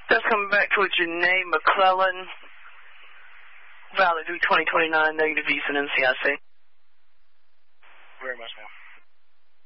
That's coming back towards your name, McClellan. Valid through 2029, negative east and NCIC. Very much, ma'am.